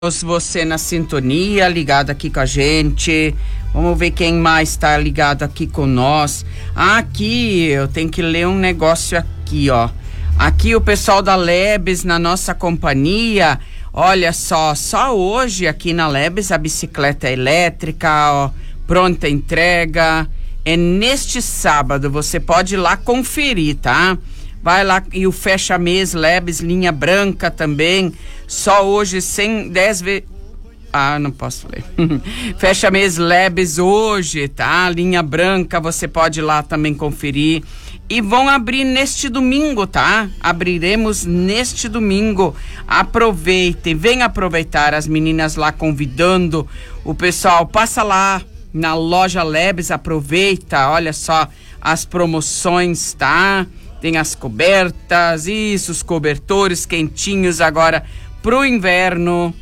Você na sintonia, ligado aqui com a gente. Vamos ver quem mais está ligado aqui com nós. Aqui, eu tenho que ler um negócio aqui, ó. Aqui o pessoal da Lebes na nossa companhia. Olha só hoje aqui na Lebes a bicicleta elétrica, ó, pronta entrega. É neste sábado, você pode ir lá conferir, tá? Vai lá, e o fecha mês Lebes, linha branca também, só hoje 10 vezes. Ah, não posso ler. Fecha mês Lebes hoje, tá? Linha branca, você pode ir lá também conferir. E vão abrir neste domingo, tá? Abriremos neste domingo. Aproveitem, vem aproveitar, as meninas lá convidando o pessoal. Passa lá na loja Lebes, aproveita, olha só as promoções, tá? Tem as cobertas, isso, os cobertores quentinhos agora pro inverno.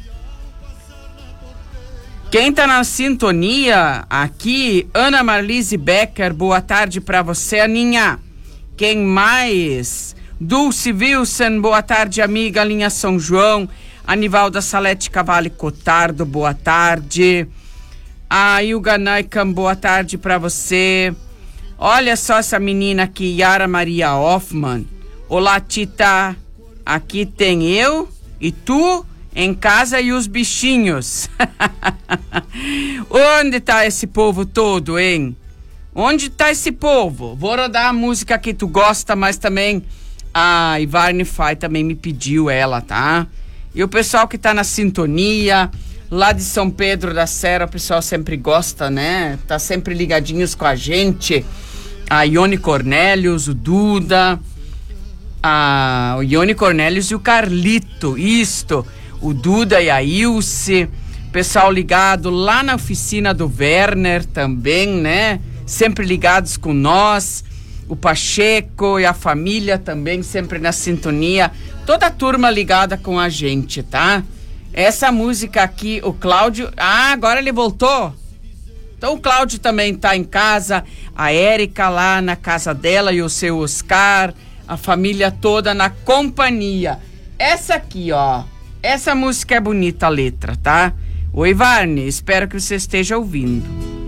Quem tá na sintonia aqui, Ana Marlise Becker, boa tarde pra você, Aninha. Quem mais? Dulce Wilson, boa tarde, amiga, linha São João. Anivalda Salete Cavalli Cotardo, boa tarde. A Ilga Naikam, boa tarde pra você. Olha só essa menina aqui, Yara Maria Hoffman. Olá, Tita. Aqui tem eu e tu em casa e os bichinhos. Onde tá esse povo todo, hein? Onde tá esse povo? Vou rodar a música que tu gosta, mas também a Ivarne Fai também me pediu ela, tá? E o pessoal que tá na sintonia, lá de São Pedro da Serra, o pessoal sempre gosta, né? Tá sempre ligadinhos com a gente. A Ione Cornélios, o Duda, o Ione Cornélios e o Carlito, isto, o Duda e a Ilse, pessoal ligado lá na oficina do Werner também, né? Sempre ligados com nós, o Pacheco e a família também sempre na sintonia, toda a turma ligada com a gente, tá? Essa música aqui, o Cláudio, agora ele voltou. Então o Cláudio também tá em casa, a Érica lá na casa dela e o seu Oscar, a família toda na companhia. Essa aqui, ó, essa música é bonita a letra, tá? Oi, Varne, espero que você esteja ouvindo.